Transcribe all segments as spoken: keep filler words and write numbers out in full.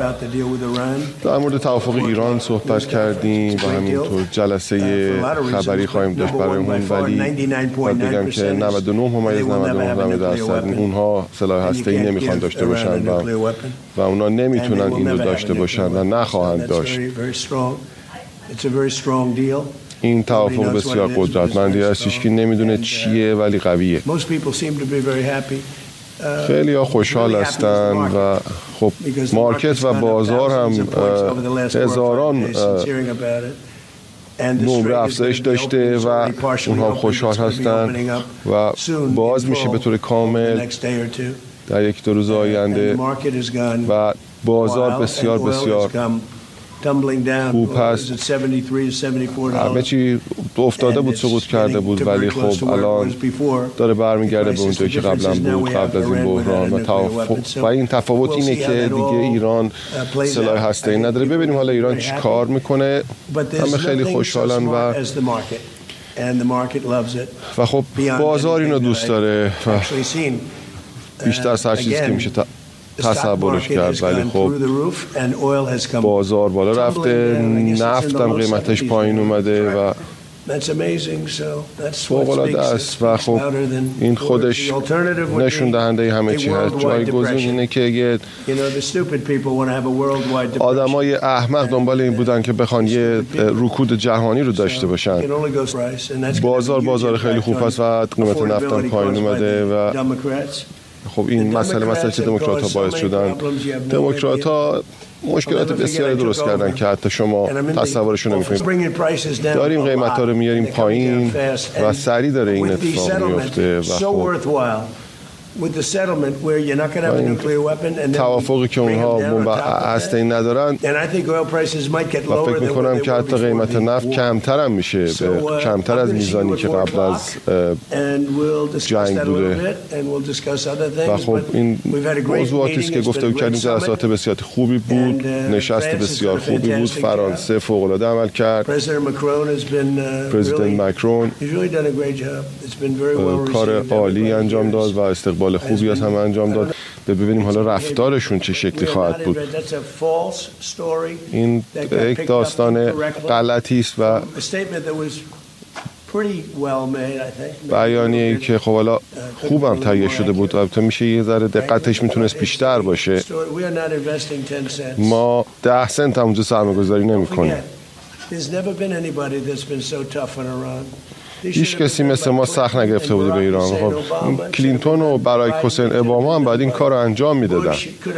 در مورد توافق ایران صحبت کردیم و همینطور جلسه خبری خواهیم داشت برای اون، ولی باید بگم که نود و نه ممیز نود و نه درصد اونها سلاح هسته‌ای نمیخوان داشته باشن و و اونا نمیتونن این رو داشته باشن و نخواهند داشت. این توافق بسیار قدرتمندی هستش که نمیدونه چیه ولی قویه. خیلی ها خوشحال هستن و خب مارکت و بازار هم هزاران نمره افزایش داشته و اونها خوشحال هستن و باز میشه به طور کامل در یک دو روز آینده و بازار بسیار بسیار خوب هست. همه چی افتاده بود، سقوط کرده بود، ولی خب الان داره برمیگرده به اونجایی که قبلا بود، قبل از این بحران و توافق. و این تفاوت اینه که دیگه ایران سلاح هسته‌ای نداره. ببینیم حالا ایران چی کار میکنه. همه خیلی خوشحالن و و خب بازار اینو دوست داره و بیشتر از هر چیزی که میشه تصورش کرد، ولی خب بازار بالا رفته، نفت هم قیمتش پایین اومده و فوق‌العاده است و خب این خودش نشون دهنده همه چی هست. جایگزین اینه که یه آدمای احمق دنبال این بودن که بخوان یه رکود جهانی رو داشته باشن. بازار بازار خیلی خوب است و قیمت نفت هم پایین اومده و خب این مسئله مسئله که دموکرات ها باعث شدن. دموکرات ها مشکلات بسیاری درست کردن که حتی شما تصورشون نمی‌کنید. داریم قیمت ها رو میاریم پایین و سریع داره این اتفاق میفته و خب توافقی که اونها بمب هسته‌ای ندارن و فکر میکنم که حتی قیمت نفت کمتر هم میشه، به کمتر از میزانی که قبل از جنگ بوده و خب این موضوعاتی است که گفته کردیم. جلسات بسیار خوبی بود، نشست بسیار خوبی بود. فرانسه فوق‌العاده عمل کرد. پرزیدنت ماکرون کار عالی انجام داد و استقبال خوبی از هم انجام داد. ببینیم حالا رفتارشون چه شکلی خواهد بود. این یک داستان غلطی است و بیانیه‌ای که خب حالا خوبم تهیه شده بود و البته میشه یه ذره دقتش میتونست بیشتر باشه. ما ده سنت هم اونجا سرمایه‌گذاری نمی‌کنیم. هیچ کسی مثل ما سخت نگرفته بوده به ایران. خب کلینتون و برای حسین اوباما هم باید این کار رو انجام میدادن.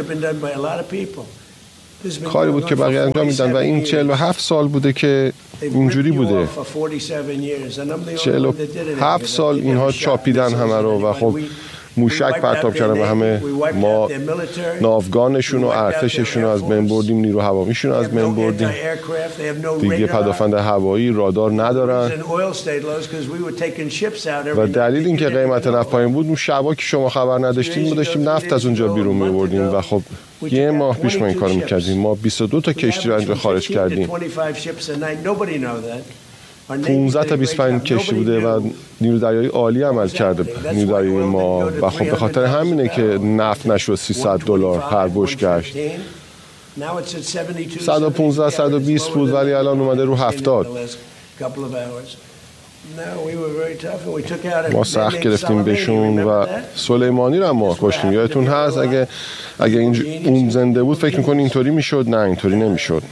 کاری بود که بقیه انجام میدن و این چهل و هفت سال بوده که اینجوری بوده. چهل و هفت سال اینها چاپیدن همه رو و خب موشک پرتاب کردن و همه ما ناوگانشون و ارتششون رو از بین بردیم، نیرو هوامیشون رو از بین بردیم. دیگه پدافند هوایی رادار ندارن و دلیل این که قیمت نفت پایین بود، اون شبا که شما خبر نداشتیم ما داشتیم نفت از اونجا بیرون می‌بردیم و خب یه ماه پیش ما این کارو می‌کردیم. ما بیست و دو تا کشتی رو اینجا خارج کردیم. پانزده تا بیست و پنج کشتی بوده و نیرو دریایی عالی عمل کرده نیرو دریایی ما و خب به خاطر همینه که نفت نشد سیصد دلار هر بشکش. صد و پانزده صد و بیست بود ولی الان اومده رو هفتاد. ما سخت گرفتیم بهشون و سلیمانی رو هم ما کشتیم. یادتون هست اگه اگه این اون زنده بود فکر می‌کنی اینطوری میشد؟ نه اینطوری نمیشد.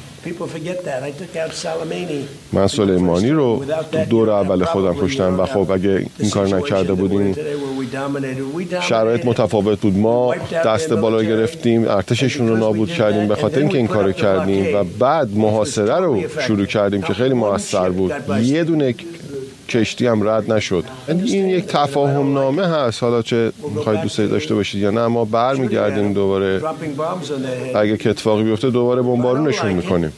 من سلیمانی رو دور اول خودم کشتم و خب اگه این کار نکرده بودیم شرایط متفاوت بود. ما دست بالا گرفتیم، ارتششون رو نابود کردیم به خاطر اینکه این کارو کردیم و بعد محاصره رو شروع کردیم که خیلی موثر بود. یه دونه کشتی هم رد نشد. این یک تفاهم نامه هست، حالا چه میخواید دوست داشته باشید یا نه. ما برمیگردیم دوباره، اگه که اتفاقی بیفته دوباره بمبارونشون میکنیم.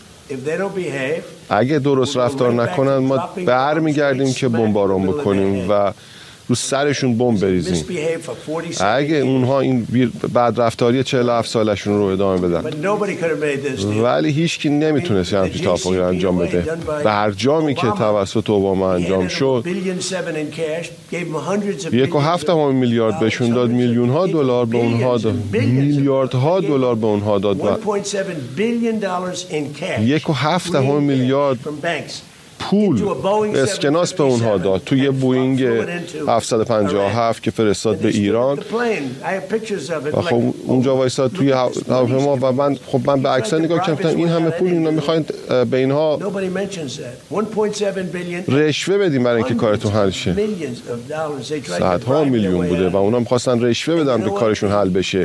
اگه درست رفتار نکنن ما برمیگردیم که بمبارون بکنیم و رو سرشون بمب بریزیم. اگه اونها این بدرفتاری چهل و هفت سالشون رو ادامه بدن، ولی هیچ کی نمیتونست همچین توافقی رو انجام بده. برجامی که توسط اوباما انجام شد، یک و هفت میلیارد بهشون داد، میلیون ها دلار به اونها داد، میلیاردها دلار به اونها داد و یک و هفت میلیارد پول اسکناس به اونها داد توی بوینگ هفتصد و پنجاه و هفت که فرستاد به ایران و خب اونجا وایساد توی هواپیما و من خب من به عکس‌ها نگاه کردم، این همه پول اینا میخواین به اینها رشوه بدیم برای اینکه کارتون حل شه. صدها میلیون بوده و اونا میخواستن رشوه بدن به کارشون حل بشه.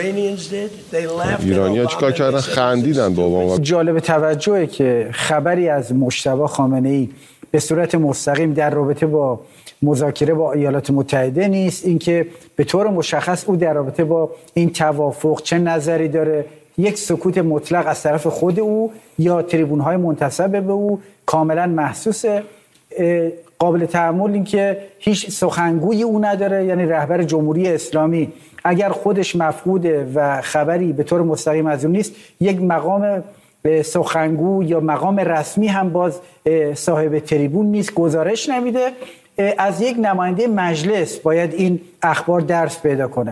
ایرانی‌ها چیکار کردن؟ خندیدن به اوباما. جالب توجهه که خبری از مجتبی خامنه‌ای به صورت مستقیم در رابطه با مذاکره با ایالات متحده نیست. اینکه به طور مشخص او در رابطه با این توافق چه نظری داره، یک سکوت مطلق از طرف خود او یا تریبون‌های منتسب به او کاملا محسوسه. قابل تأمل این که هیچ سخنگوی او نداره، یعنی رهبر جمهوری اسلامی اگر خودش مفقوده و خبری به طور مستقیم از اون نیست، یک مقام سخنگو یا مقام رسمی هم باز صاحب تریبون نیست، گزارش نمیده. از یک نماینده مجلس باید این اخبار درس پیدا کنه.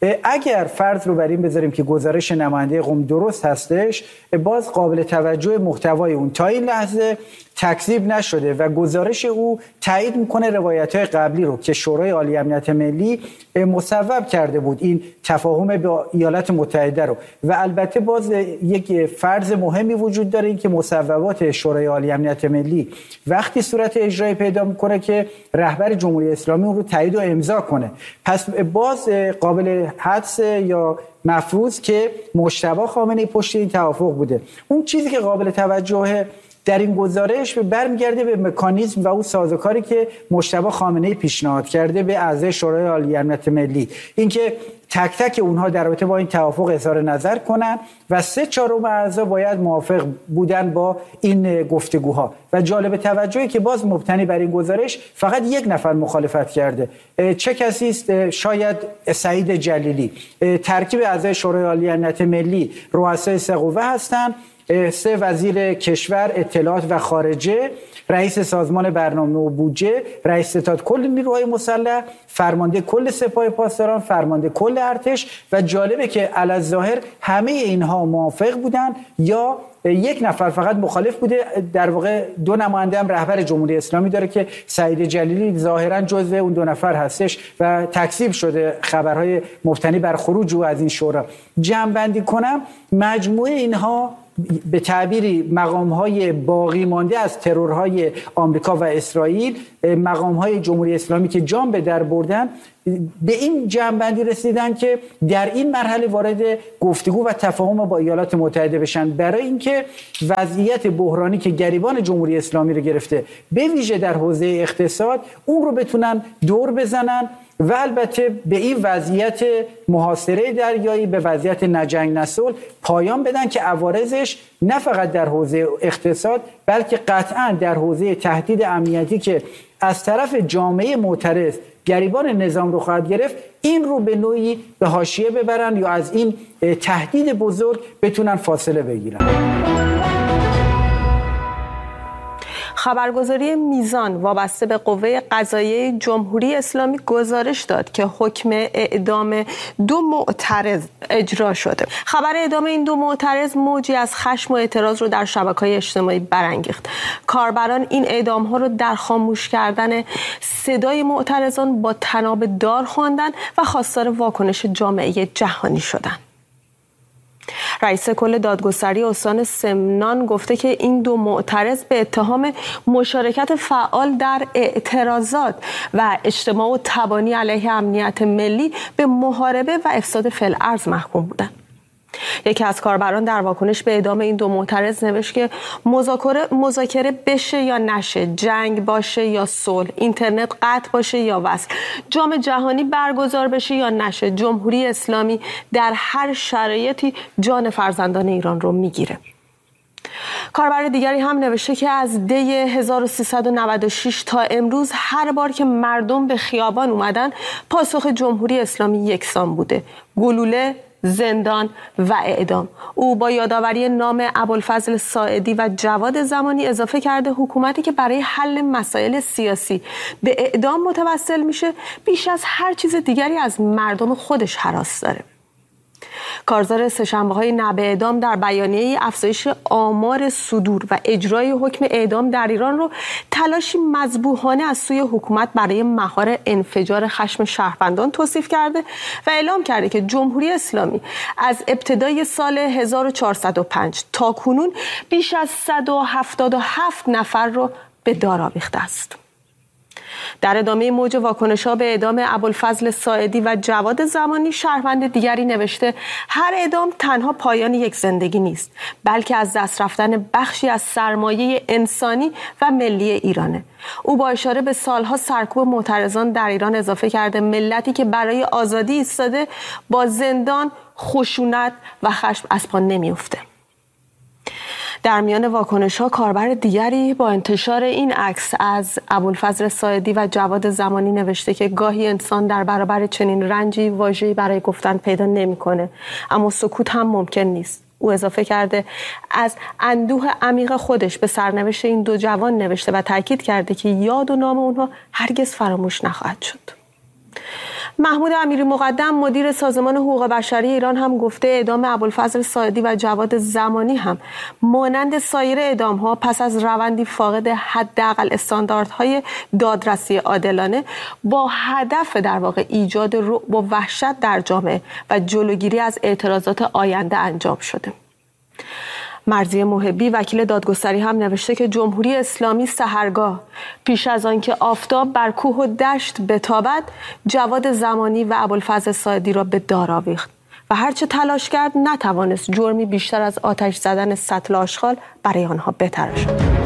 اگر فرض رو بر این بذاریم که گزارش نماینده قم درست هستش، باز قابل توجه محتوای اون تا این لحظه تکذیب نشده و گزارش او تایید میکنه روایت‌های قبلی رو که شورای عالی امنیت ملی مصوب کرده بود، این تفاهم با ایالات متحده رو. و البته باز یک فرض مهمی وجود داره، این که مصوبات شورای عالی امنیت ملی وقتی صورت اجرایی پیدا میکنه که رهبر جمهوری اسلامی اون رو تایید و امضا کنه. پس باز قابل حدس یا مفروض که مجتبی خامنه‌ای پشت این توافق بوده. اون چیزی که قابل توجهه در این گزارش برمیگرده به مکانیزم و اون سازوکاری که مجتبی خامنه‌ای پیشنهاد کرده به اعضای شورای عالی امنیت ملی، اینکه تک تک اونها در رابطه با این توافق اظهار نظر کنن و سه چهارم اعضا باید موافق بودن با این گفتگوها. و جالب توجهی که باز مبتنی بر این گزارش فقط یک نفر مخالفت کرده. چه کسی است؟ شاید سعید جلیلی. ترکیب اعضای شورای عالی امنیت ملی رؤسای سه قوه هستند: سه وزیر کشور، اطلاعات و خارجه، رئیس سازمان برنامه و بودجه، رئیس ستاد کل نیروهای مسلح، فرمانده کل سپاه پاسداران، فرمانده کل ارتش. و جالبه که علی‌الظاهر همه اینها موافق بودن یا یک نفر فقط مخالف بوده. در واقع دو نماینده هم رهبر جمهوری اسلامی داره که سعید جلیلی ظاهرا جزو اون دو نفر هستش و تکذیب شده خبرهای مبتنی بر خروج او از این شورا. جمع‌بندی کنم، مجموعه اینها به تعبیری مقام‌های باقی مانده از ترورهای آمریکا و اسرائیل، مقام‌های جمهوری اسلامی که جان به در بردن، به این جمع‌بندی رسیدن که در این مرحله وارد گفتگو و تفاهم با ایالات متحده بشن، برای اینکه وضعیت بحرانی که گریبان جمهوری اسلامی رو گرفته به ویژه در حوزه اقتصاد، اون رو بتونن دور بزنن و البته به این وضعیت محاصره دریایی، به وضعیت نجنگ نصلح پایان بدن که عوارضش نه فقط در حوزه اقتصاد بلکه قطعا در حوزه تهدید امنیتی که از طرف جامعه معترض گریبان نظام رو خواهد گرفت، این رو به نوعی به حاشیه ببرن یا از این تهدید بزرگ بتونن فاصله بگیرن. خبرگزاری میزان وابسته به قوه قضاییه جمهوری اسلامی گزارش داد که حکم اعدام دو معترض اجرا شده. خبر اعدام این دو معترض موجی از خشم و اعتراض رو در شبکه‌های اجتماعی برانگیخت. کاربران این اعدام‌ها رو در خاموش کردن صدای معترضان با طناب دار خواندند و خواستار واکنش جامعه جهانی شدند. رئیس کل دادگستری استان سمنان گفته که این دو معترض به اتهام مشارکت فعال در اعتراضات و اجتماع و تبانی علیه امنیت ملی به محاربه و افساد فی‌الارض محکوم بودند. یکی از کاربران در واکنش به اعدام این دو معترض نوشت که مذاکره مذاکره بشه یا نشه، جنگ باشه یا صلح، اینترنت قطع باشه یا وصل، جام جهانی برگزار بشه یا نشه، جمهوری اسلامی در هر شرایطی جان فرزندان ایران رو میگیره. کاربر دیگری هم نوشته که از دی هزار و سیصد و نود و شش تا امروز هر بار که مردم به خیابان اومدن پاسخ جمهوری اسلامی یکسان بوده: گلوله، زندان و اعدام. او با یادآوری نام ابوالفضل ساعدی و جواد زمانی اضافه کرده حکومتی که برای حل مسائل سیاسی به اعدام متوسل میشه بیش از هر چیز دیگری از مردم خودش هراس داره. کارزار سه‌شنبه‌های نه به اعدام در بیانیه افزایش آمار صدور و اجرای حکم اعدام در ایران رو تلاشی مذبوحانه از سوی حکومت برای مهار انفجار خشم شهروندان توصیف کرده و اعلام کرده که جمهوری اسلامی از ابتدای سال هزار و چهارصد و پنج تا کنون بیش از صد و هفتاد و هفت نفر رو به دار آویخته است. در ادامه موج واکنش‌ها به اعدام ابوالفضل ساعدی و جواد زمانی، شهروند دیگری نوشته هر اعدام تنها پایان یک زندگی نیست، بلکه از دست رفتن بخشی از سرمایه انسانی و ملی ایرانه. او با اشاره به سالها سرکوب معترضان در ایران اضافه کرده ملتی که برای آزادی ایستاده با زندان، خشونت و خشم از پا نمی‌افته. در میان واکنش‌ها کاربر دیگری با انتشار این عکس از ابوالفضل ساعدی و جواد زمانی نوشته که گاهی انسان در برابر چنین رنجی واژه‌ای برای گفتن پیدا نمی‌کنه، اما سکوت هم ممکن نیست. او اضافه کرده از اندوه عمیق خودش به سرنوشت این دو جوان نوشته و تاکید کرده که یاد و نام اونها هرگز فراموش نخواهد شد. محمود امیری مقدم مدیر سازمان حقوق بشری ایران هم گفته اعدام ابوالفضل ساعدی و جواد زمانی هم مانند سایر اعدام‌ها پس از روندی فاقد حداقل استانداردهای دادرسی عادلانه با هدف در واقع ایجاد رعب و وحشت در جامعه و جلوگیری از اعتراضات آینده انجام شده. مرضیه محبی وکیل دادگستری هم نوشته که جمهوری اسلامی سحرگاه پیش از آن که آفتاب بر کوه و دشت بتابد جواد زمانی و ابوالفضل ساعدی را به دار آویخت و هرچه تلاش کرد نتوانست جرمی بیشتر از آتش زدن سطل آشغال برای آنها بتراشد.